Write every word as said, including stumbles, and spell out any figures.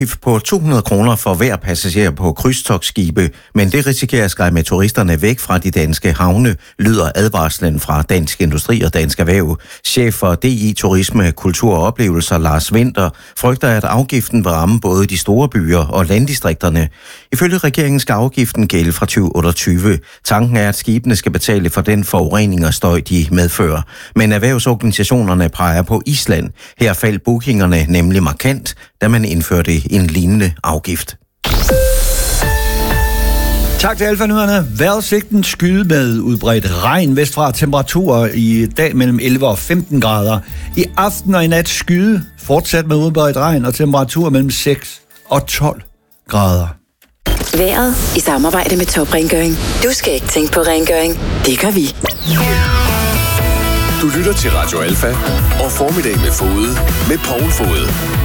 på to hundrede kroner for hver passager på krydstogtskibe, men det risikerer at skræmme turisterne væk fra de danske havne, lyder advarslen fra Dansk Industri og Dansk Erhverv. Chef for D I Turisme, Kultur og Oplevelser, Lars Winther, frygter, at afgiften vil ramme både de store byer og landdistrikterne. Ifølge regeringen skal afgiften gælde fra tyve otteogtyve. Tanken er, at skibene skal betale for den forurening og støj, de medfører. Men erhvervsorganisationerne peger på Island. Her faldt bookingerne nemlig markant, da man indførte en lignende afgift. Tak til Alfa-nyhederne. Vejrudsigten skyde med udbredt regn vestfra. Temperaturer i dag mellem elleve og femten grader. I aften og i nat skyde fortsat med udbredt regn og temperaturer mellem seks og tolv grader. Vejret i samarbejde med Top Rengøring. Du skal ikke tænke på rengøring. Det gør vi. Du lytter til Radio Alfa og Formiddag med Fode med Poul Fode.